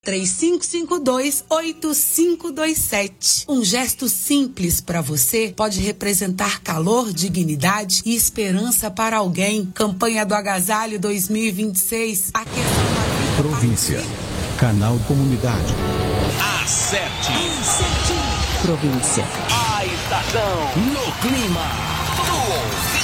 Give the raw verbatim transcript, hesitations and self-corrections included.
três cinco cinco dois, oito cinco dois sete. Um gesto simples para você pode representar calor, dignidade e esperança para alguém. Campanha do Agasalho dois mil e vinte e seis. Aqueça a Província. Canal Comunidade. Acerte. Acerte. Província. A estação no clima do ouvinte.